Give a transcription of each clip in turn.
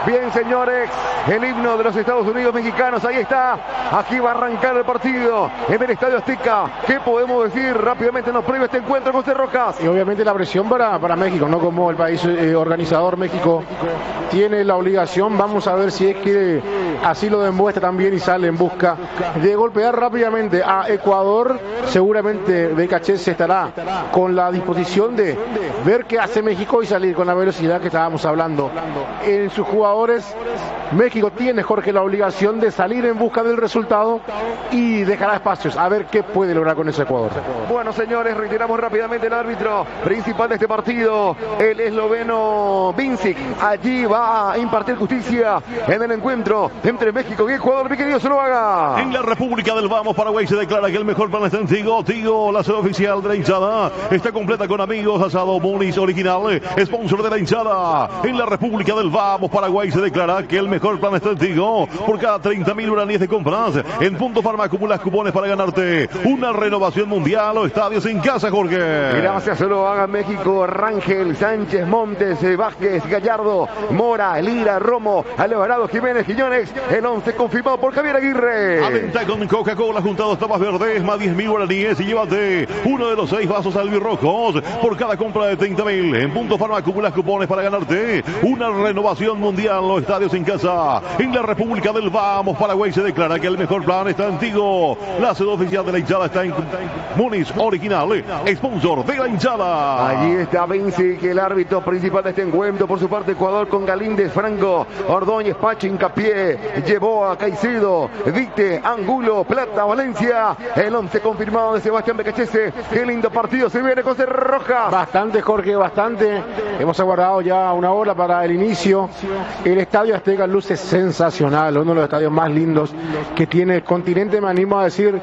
Bien, señores, el himno de los Estados Unidos mexicanos, ahí está. Aquí va a arrancar el partido en el Estadio Azteca. ¿Qué podemos decir? Rápidamente nos prohíbe este encuentro, José Rojas. Y obviamente la presión para México, ¿no? Como el país organizador, México tiene la obligación, vamos a ver si es que así lo demuestra también y sale en busca de golpear rápidamente a Ecuador. Seguramente BKC estará con la disposición de ver qué hace México y salir con la velocidad que estábamos hablando. En sus jugadores, México tiene, Jorge, la obligación de salir en busca del resultado y dejará espacios a ver qué puede lograr con ese Ecuador. Bueno, señores, retiramos rápidamente el árbitro principal de este partido, el esloveno Vincic. Allí va a impartir justicia en el encuentro entre México y Ecuador. Mi querido Zuluaga. En la República del Vamos, Paraguay se declara que el mejor plan está en Tigo, la sede oficial de la hinchada. Está completa con amigos, asado Muniz original, sponsor de la hinchada. En la República del Vamos, Paraguay se declara que el mejor plan está en Tigo. Por cada 30.000 uraníes de compras, en Punto Farma acumulas cupones para ganarte una renovación mundial o estadios en casa, Jorge. Gracias, Zuluaga. México, Rangel, Sánchez, Montes, Vázquez, Gallardo, Mora, Lira, Romo, Alvarado, Jiménez, Quiñones. El 11 confirmado por Javier Aguirre. Alenta con Coca-Cola juntados tapas verdes más 10.000 guaraníes y llévate uno de los 6 vasos albirrojos por cada compra de 30.000. En Punto Farma acumulas cupones para ganarte una renovación mundial o estadios en casa. En la República del Vamos, Paraguay se declara que el mejor plan está en Tigo. La sede oficial de la hinchada está en Muniz original, sponsor de la hinchada. Allí está Vinci, que el árbitro principal de este encuentro. Por su parte, Ecuador con Galíndez, Franco, Ordóñez, Pacho, Hincapié, llevó a Caicedo, Dicte, Angulo, Plata, Valencia. El 11 confirmado de Sebastián Becachese. Qué lindo partido se viene, José Rojas. Bastante, Jorge, bastante. Hemos aguardado ya una hora para el inicio. El Estadio Azteca luce sensacional, uno de los estadios más lindos que tiene el continente, me animo a decir,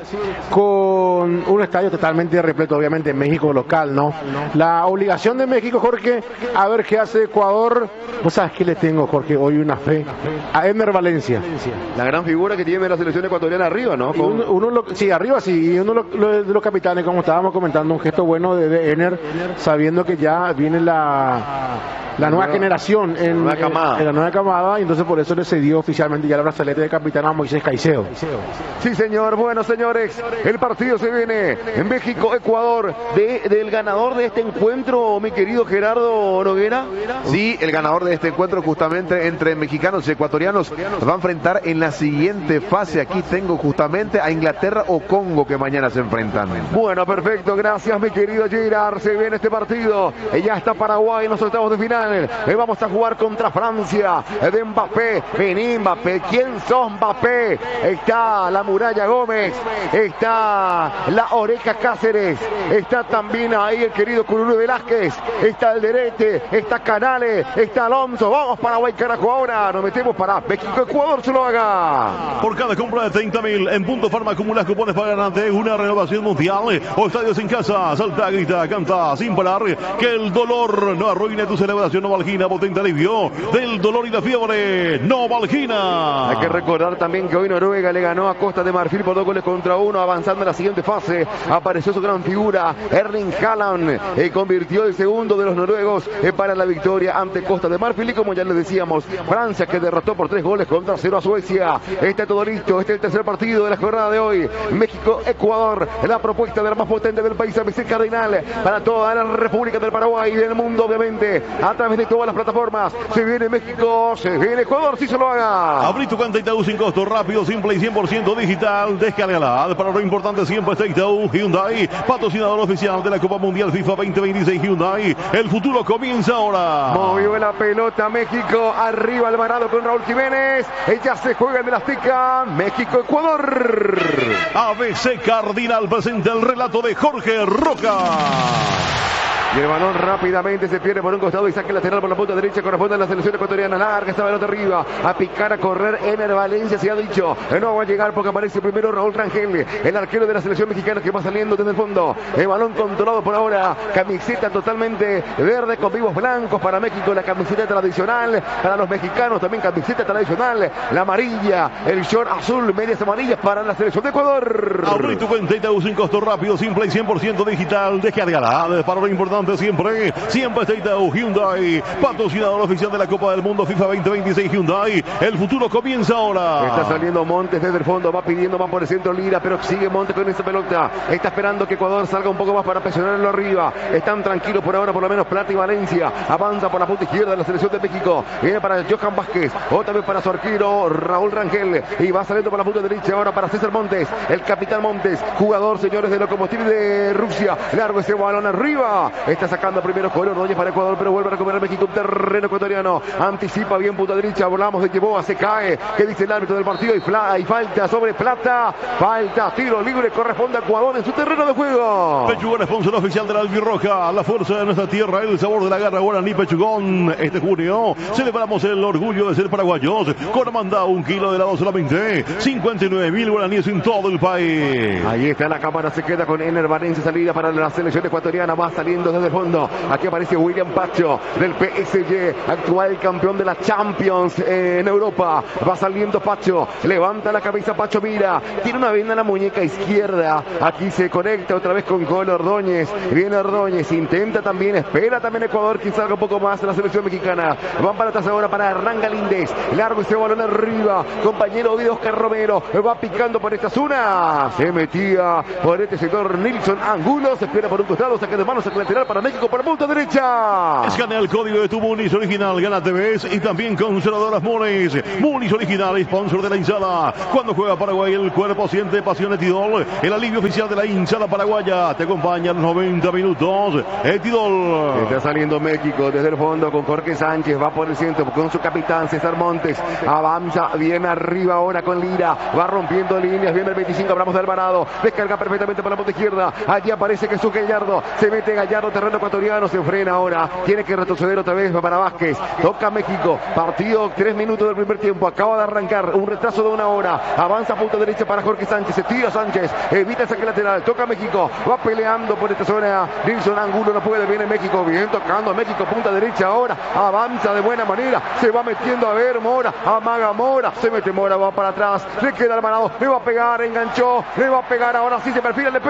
con un estadio totalmente repleto, obviamente en México local, ¿no? La obligación de México, Jorge, a ver qué hace Ecuador. ¿Vos sabes qué le tengo, Jorge? Hoy una fe a Emer Valencia. La gran figura que tiene la selección ecuatoriana arriba, ¿no? Sí, arriba sí, y uno de los capitanes, como estábamos comentando, un gesto bueno de Ener, sabiendo que ya viene la nueva generación en la nueva camada, y entonces por eso le cedió oficialmente ya el brazalete de capitán a Moisés Caicedo. Sí, señor. Bueno, señores, el partido se viene en México, Ecuador, del ganador de este encuentro, mi querido Gerardo Noguera. Sí, el ganador de este encuentro justamente entre mexicanos y ecuatorianos va a enfrentar en la siguiente fase. Aquí tengo justamente a Inglaterra o Congo, que mañana se enfrentan. Bueno, perfecto, gracias mi querido Gerard. Se viene este partido, ya está Paraguay en los octavos de final. Vamos a jugar contra Francia, de Mbappé. Vení, Mbappé, ¿quién sos, Mbappé? Está la Muralla Gómez, está la Oreja Cáceres, está también ahí el querido Curulú Velázquez, está Alderete, está Canales, está Alonso. Vamos Paraguay, carajo, ahora nos metemos para México, Ecuador, se lo haga. Por cada compra de 30.000 en Punto Farma acumulas cupones para ganarte una renovación mundial o estadios en casa. Salta, grita, canta sin parar, que el dolor no arruine tu celebración. Novalgina, potente alivio del dolor y la fiebre. Novalgina. Hay que recordar también que hoy Noruega le ganó a Costa de Marfil por 2-1, avanzando a la siguiente fase. Apareció su gran figura, Erling Haaland, convirtió el segundo de los noruegos para la victoria ante Costa de Marfil. Y como ya les decíamos, Francia, que derrotó por 3-0 a Suecia. Está todo listo, este es el tercer partido de la jornada de hoy. México-Ecuador, la propuesta de la más potente del país, ABC Cardinal, para toda la República del Paraguay y del mundo, obviamente, a través de todas las plataformas. Se viene México, se viene Ecuador, si se lo haga. Abrí tu cuenta Itaú sin costo, rápido, simple y 100% digital. Descárgala. Para lo importante siempre está Itaú. Hyundai, patrocinador oficial de la Copa Mundial FIFA 2026. Hyundai, el futuro comienza ahora. Movió la pelota México, arriba Alvarado con Raúl Jiménez. Ella se juega en el Azteca. México-Ecuador. ABC Cardinal presenta el relato de Jorge Roca. Y el balón rápidamente se pierde por un costado y saque lateral por la punta derecha. Corresponde a la selección ecuatoriana. Larga esta pelota arriba. A picar, a correr. Ener Valencia se ha dicho. No va a llegar porque aparece primero Raúl Rangel, el arquero de la selección mexicana, que va saliendo desde el fondo. El balón controlado por ahora. Camiseta totalmente verde con vivos blancos para México. La camiseta tradicional. Para los mexicanos también camiseta tradicional. La amarilla. El short azul. Medias amarillas para la selección de Ecuador. Abrí tu cuenta Itaú sin costo, rápido, simple y 100% digital. Descárgala. Para lo importante adelante siempre. Siempre está Itaú Hyundai, patrocinador oficial de la Copa del Mundo FIFA 2026 Hyundai. El futuro comienza ahora. Está saliendo Montes desde el fondo, va pidiendo, va por el centro Lira, pero sigue Montes con esa pelota. Está esperando que Ecuador salga un poco más para presionarlo arriba. Están tranquilos por ahora, por lo menos Plata y Valencia. Avanza por la punta izquierda de la selección de México. Viene para Johan Vázquez, otra vez para su arquero Raúl Rangel. Y va saliendo por la punta derecha ahora para César Montes, el capitán Montes, jugador, señores, de Lokomotiv de Rusia. Largo ese balón arriba. Está sacando primero Coelho Ordóñez para Ecuador, pero vuelve a recuperar México, un terreno ecuatoriano. Anticipa bien punta derecha, hablamos de que Boa se cae. ¿Qué dice el árbitro del partido? Y falta sobre Plata. Falta, tiro libre, corresponde a Ecuador en su terreno de juego. Pechugón, sponsor oficial de la albirroja, la fuerza de nuestra tierra, el sabor de la garra guaraní Pechugón. Este junio celebramos el orgullo de ser paraguayos con manda 1 kilo de helado solamente 59.000 guaraníes en todo el país. Ahí está la cámara, se queda con Ener Valencia, salida para la selección ecuatoriana, va saliendo desde el fondo. Aquí aparece William Pacho del PSG, actual campeón de la Champions en Europa. Va saliendo Pacho, levanta la cabeza Pacho, mira, tiene una venda en la muñeca izquierda. Aquí se conecta otra vez con Coelho Ordóñez. Viene Ordóñez, intenta también, espera también Ecuador que salga un poco más de la selección mexicana. Van para atrás ahora para Hernán Galíndez. Largo ese balón arriba, compañero de Oscar Romero, va picando por esta zona. Se metía por este sector Nilson Angulo, se espera por un costado, saque de manos, saque lateral para México por la punta derecha. Escanea el código de tu Muniz original, gana TVs y también conservadoras Muniz. Muniz original, sponsor de la hinchada. Cuando juega Paraguay el cuerpo siente pasión. Etidol, el alivio oficial de la hinchada paraguaya, te acompaña en los 90 minutos. Etidol. Está saliendo México desde el fondo con Jorge Sánchez, va por el centro con su capitán César Montes. Avanza, viene arriba ahora con Lira, va rompiendo líneas, viene el 25, hablamos de Alvarado, descarga perfectamente para la punta izquierda. Allí aparece Jesús Gallardo, se mete Gallardo, terreno ecuatoriano, se frena ahora, tiene que retroceder otra vez para Vázquez. Toca México, partido 3 minutos del primer tiempo, acaba de arrancar, un retraso de 1 hora. Avanza punta derecha para Jorge Sánchez, se tira Sánchez, evita el saque lateral, toca México, va peleando por esta zona. Nilson Angulo no puede, viene México, bien tocando México, punta derecha ahora, avanza de buena manera, se va metiendo a ver Mora, amaga Mora, se mete Mora, va para atrás, le queda Alvarado, le va a pegar, enganchó, le va a pegar, ahora sí se perfila, le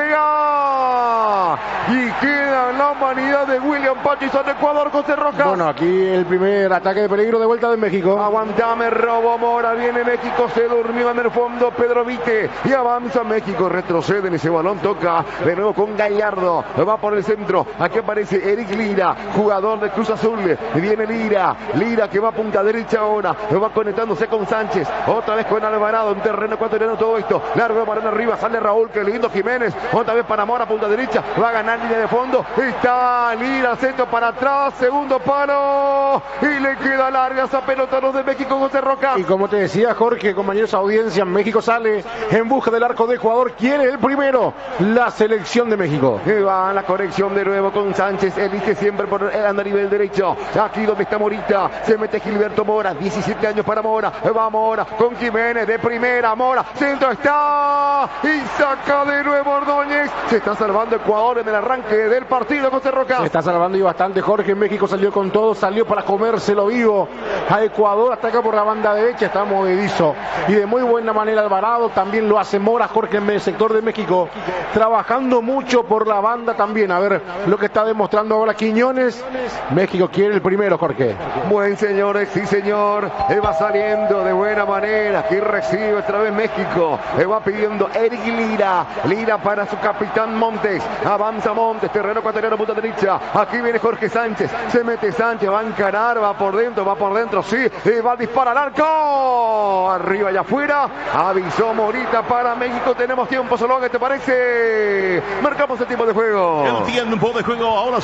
pega y queda en la humanidad de William Pattinson de Ecuador, José Rojas. Bueno, aquí el primer ataque de peligro de vuelta de México. Aguantame, robo Mora, viene México, se durmió en el fondo Pedro Vite y avanza México, retrocede en ese balón, toca de nuevo con Gallardo, va por el centro, aquí aparece Eric Lira, jugador de Cruz Azul, viene Lira que va a punta derecha ahora, va conectándose con Sánchez, otra vez con Alvarado, en terreno ecuatoriano todo esto, largo balón arriba, sale Raúl, que lindo Jiménez, otra vez para Mora, punta derecha, va a ganar línea de fondo, está Lira, centro para atrás, segundo palo, y le queda larga esa pelota a los de México, José Roca. Y como te decía Jorge, compañeros audiencia, México sale en busca del arco de Ecuador, quiere el primero, la selección de México. Y va la conexión de nuevo con Sánchez, elige siempre por el nivel derecho, aquí donde está Morita, se mete Gilberto Mora, 17 años para Mora, va Mora con Jiménez de primera, Mora, centro está, y saca de nuevo Ordóñez, se está salvando Ecuador en el arranque del partido, José Roca. Se está salvando y bastante Jorge, México salió con todo, salió para comérselo vivo a Ecuador, ataca por la banda derecha, está movedizo y de muy buena manera Alvarado, también lo hace Mora, Jorge en el sector de México, trabajando mucho por la banda también, a ver lo que está demostrando ahora Quiñones. México quiere el primero, Jorge. Buen señores, sí señor, va saliendo de buena manera, aquí recibe otra vez México, va pidiendo Eric Lira para su capitán Montes, avanza Montes, terreno ecuatoriano, punta derecha, aquí viene Jorge Sánchez, se mete Sánchez, va a encarar, va por dentro, sí, va a disparar al arco, arriba y afuera, avisó Morita para México, tenemos tiempo, solo ¿qué te parece? Marcamos el tiempo de juego. El tiempo de juego, ahora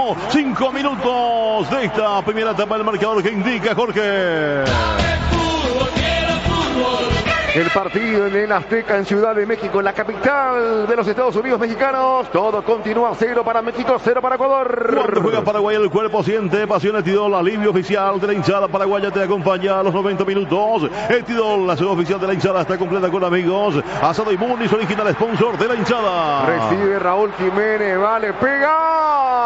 5 minutos de esta primera etapa del marcador que indica Jorge. El partido en el Azteca en Ciudad de México, la capital de los Estados Unidos mexicanos. Todo continúa 0 para México, 0 para Ecuador. Cuando juega Paraguay el cuerpo siente pasión. Etidol, alivio oficial de la hinchada paraguaya, te acompaña a los 90 minutos. Etidol, la ciudad oficial de la hinchada, está completa con amigos. Asado y Muniz, original sponsor de la hinchada. Recibe Raúl Jiménez, vale, pega.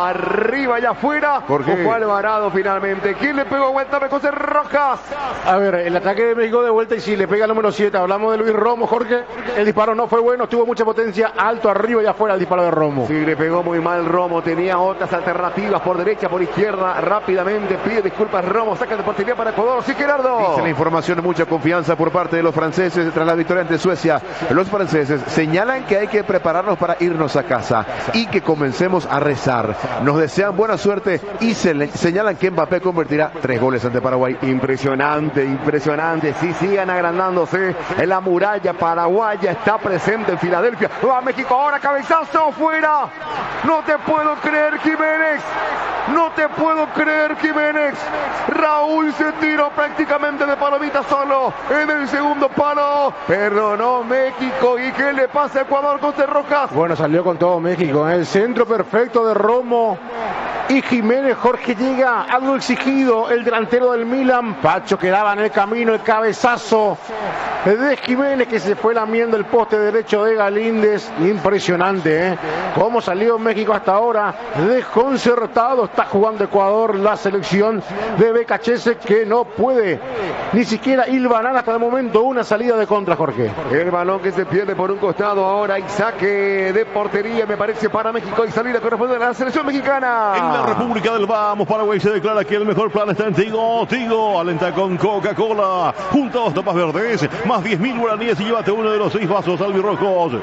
arriba y afuera. ¿O fue Alvarado finalmente? ¿Quién le pegó vuelta? José Rojas. A ver, el ataque de México de vuelta y si le pega el número 7. Hablamos de Luis Romo, Jorge. El disparo no fue bueno, tuvo mucha potencia, alto arriba y afuera el disparo de Romo. Sí, le pegó muy mal Romo, tenía otras alternativas por derecha, por izquierda, rápidamente pide disculpas Romo, saca de portería para Ecuador. Sí, Gerardo. Dice la información de mucha confianza por parte de los franceses tras la victoria ante Suecia. Los franceses señalan que hay que prepararnos para irnos a casa y que comencemos a rezar. Nos desean buena suerte y señalan que Mbappé convertirá 3 goles ante Paraguay. Impresionante, impresionante. Sí, sigan agrandándose. En la muralla paraguaya está presente en Filadelfia. Va México ahora, cabezazo fuera. No te puedo creer, Jiménez. No te puedo creer, Jiménez. Raúl se tiró prácticamente de palomita solo en el segundo palo. Perdonó México. ¿Y qué le pasa a Ecuador con Rojas? Bueno, salió con todo México. El centro perfecto de Romo. Y Jiménez, Jorge, llega a lo exigido, el delantero del Milan. Pacho quedaba en el camino, el cabezazo de Jiménez que se fue lamiendo el poste derecho de Galíndez. Impresionante, ¿eh? Cómo salió México hasta ahora, desconcertado. Está jugando Ecuador, la selección de Becachese, que no puede ni siquiera hilvanar hasta el momento una salida de contra, Jorge. El balón que se pierde por un costado ahora y saque de portería, me parece, para México, y salida corresponde a la selección mexicana. En la República del Vamos, Paraguay se declara que el mejor plan está en Tigo. Tigo alenta con Coca-Cola. Junto a 2 tapas verdes, más 10.000 guaraníes y llévate uno de los 6 vasos albirrojos.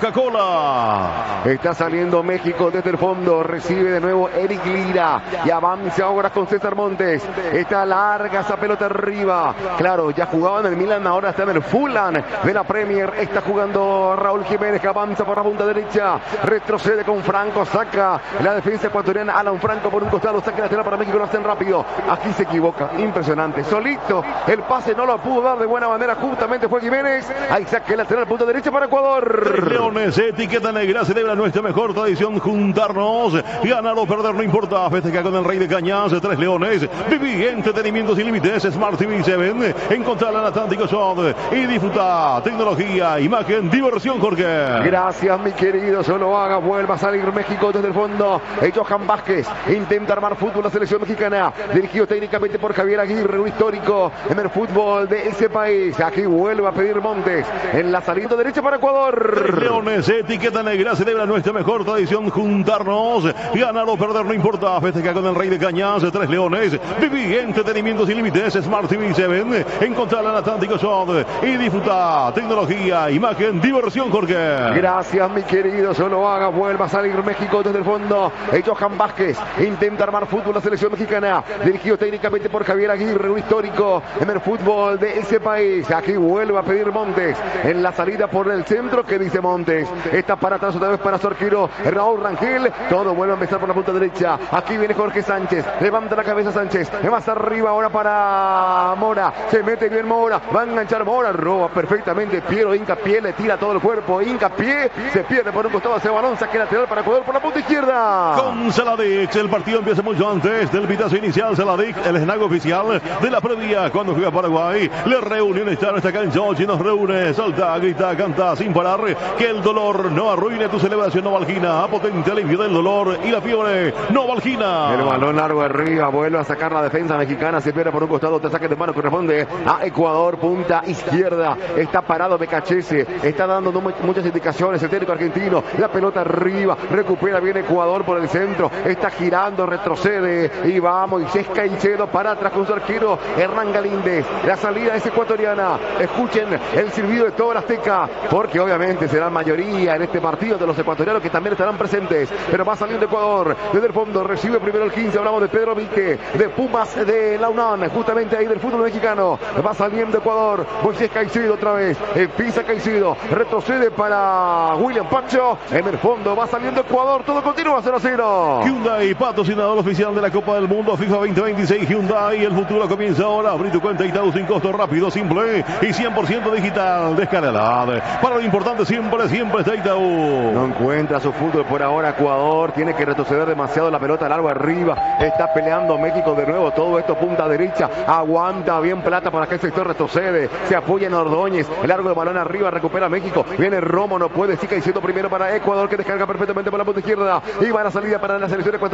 Coca-Cola. Está saliendo México desde el fondo. Recibe de nuevo Eric Lira. Y avanza ahora con César Montes. Está larga esa pelota arriba. Claro, ya jugaba en el Milan, ahora está en el Fulham de la Premier. Está jugando Raúl Jiménez, que avanza por la punta derecha. Retrocede con Franco. Saca la defensa ecuatoriana. Alan Franco por un costado. Saca lateral para México. Lo hacen rápido. Aquí se equivoca. Impresionante. Solito. El pase no lo pudo dar de buena manera. Justamente fue Jiménez. Ahí saca el lateral punta derecha para Ecuador. Leones, etiqueta negra, celebra nuestra mejor tradición, juntarnos, ganar o perder no importa, festeja con el Rey de Cañas, 3 Leones, viví entretenimiento sin límites, Smart TV 7, encontrala en Atlántico Shop y disfruta tecnología, imagen, diversión, Jorge. Gracias, mi querido, solo haga, vuelva a salir México desde el fondo. Johan Vázquez intenta armar fútbol la selección mexicana, dirigido técnicamente por Javier Aguirre, un histórico en el fútbol de ese país. Aquí vuelve a pedir Montes en la salida derecha para Ecuador. Leones, etiqueta negra, celebra nuestra mejor tradición, juntarnos, ganar o perder no importa, festeja con el Rey de Cañas, 3 Leones, viví entretenimiento sin límites, Smart TV 7, encontrala en Atlántico Shop y disfruta tecnología, imagen, diversión, Jorge. Gracias, mi querido, solo haga, vuelva a salir México desde el fondo. Johan Vázquez intenta armar fútbol la selección mexicana, dirigido técnicamente por Javier Aguirre, un histórico en el fútbol de ese país. Aquí vuelve a pedir Montes en la salida por el centro, que dice Montes, está para atrás otra vez para su arquero Raúl Rangel. Todo vuelve a empezar por la punta derecha. Aquí viene Jorge Sánchez, levanta la cabeza Sánchez, más arriba ahora para Mora, se mete bien Mora, va a enganchar Mora, roba perfectamente Piero, hincapié, le tira todo el cuerpo, hincapié, se pierde por un costado ese balón, saque lateral para Ecuador por la punta izquierda. Con Saladix, el partido empieza mucho antes del pitazo inicial. Saladix, el esnago oficial de la previa cuando juega Paraguay. La reunión está en esta cancha, y nos reúne, salta, grita, canta sin parar, que el dolor no arruine tu celebración. Novalgina, potente alivio del dolor y la fiebre. Novalgina. El balón largo arriba, vuelve a sacar la defensa mexicana, se pierde por un costado, te saque de mano, corresponde a Ecuador, punta izquierda. Está parado Becachese, está dando muchas indicaciones el técnico argentino. La pelota arriba, recupera bien Ecuador por el centro, está girando, retrocede y vamos, y es Caicedo para atrás con su arquero Hernán Galíndez. La salida es ecuatoriana. Escuchen el silbido de toda la Azteca, porque obviamente será la mayoría en este partido de los ecuatorianos que también estarán presentes, pero va saliendo Ecuador desde el fondo, recibe primero el 15, hablamos de Pedro Vique, de Pumas de la UNAM, justamente ahí del fútbol mexicano. Va saliendo Ecuador, Moisés Caicedo otra vez, pisa Caicedo, retrocede para William Pacho, en el fondo va saliendo Ecuador, todo continúa 0-0. Hyundai, patrocinador oficial de la Copa del Mundo FIFA 2026. Hyundai, el futuro comienza ahora. Abrí tu cuenta Itaú sin costo, rápido, simple y 100% digital. Descárgala. Para lo importante siempre está Itaú. No encuentra su fútbol por ahora Ecuador, tiene que retroceder demasiado, la pelota largo arriba, está peleando México de nuevo, todo esto punta derecha, aguanta bien Plata para que el sector retrocede, se apoya en Ordóñez, el largo de balón arriba, recupera México, viene Romo, no puede, sí Caicedo primero para Ecuador, que descarga perfectamente por la punta izquierda, y va a la salida para la selección ecuatoriana.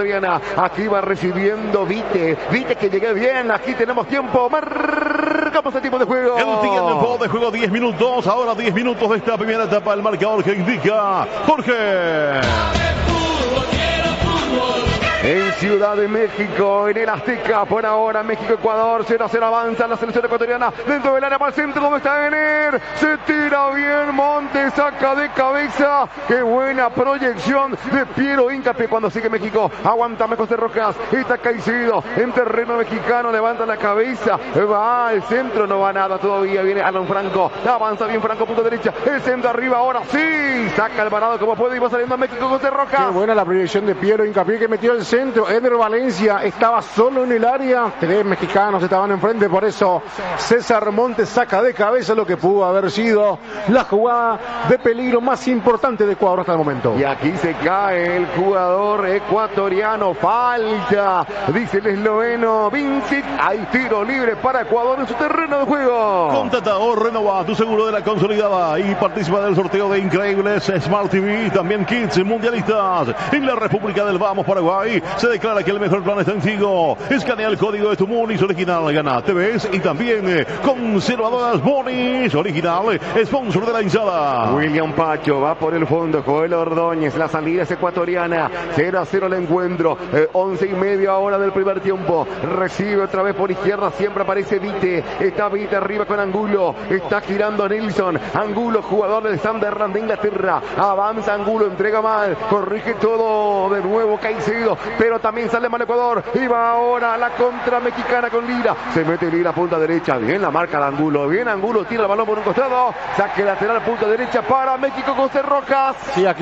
ecuatoriana. Aquí va recibiendo Vite. Vite que llegue bien. Aquí tenemos tiempo. Marcamos el tiempo de juego. El tiempo de juego 10 minutos. Ahora 10 minutos de esta primera etapa. El marcador que indica Jorge. En Ciudad de México, en el Azteca, por ahora México-Ecuador, 0-0 avanza la selección ecuatoriana, dentro del área para el centro, donde está Ener, se tira bien Montes, saca de cabeza, qué buena proyección de Piero Hincapié cuando sigue México, aguanta José Rojas, está Caicedo, en terreno mexicano, levanta la cabeza, va al centro, no va nada todavía, viene Alan Franco, avanza bien Franco, punto derecha, el centro arriba, ahora sí, saca Alvarado como puede y va saliendo a México José Rojas. Qué buena la proyección de Piero Hincapié que metió el centro. Eder Valencia estaba solo en el área, 3 mexicanos estaban enfrente, por eso César Montes saca de cabeza lo que pudo haber sido la jugada de peligro más importante de Ecuador hasta el momento. Y aquí se cae el jugador ecuatoriano, falta, dice el esloveno Vincic, hay tiro libre para Ecuador en su terreno de juego. Contrata o renova tu seguro de la consolidada y participa del sorteo de increíbles Smart TV, también kits mundialistas en la República del Vamos, Paraguay. Se declara que el mejor plan está en Tigo. Escanea el código de tu Monis original, gana TVs y también conservadoras Monis original, sponsor de la hinchada. William Pacho va por el fondo, Joel Ordóñez, la salida es ecuatoriana, 0-0 el encuentro, 11:30 ahora del primer tiempo, recibe otra vez por izquierda, siempre aparece Vite, está Vite arriba con Angulo, está girando Nilsson, Angulo, jugador del Sunderland de Inglaterra, avanza Angulo, entrega mal, corrige todo de nuevo Caicedo, pero también sale mal Ecuador, y va ahora la contra mexicana con Lira, se mete Lira punta derecha, bien la marca de Angulo, bien Angulo, tira el balón por un costado, saque lateral punta derecha para México José Rojas. Sí, aquí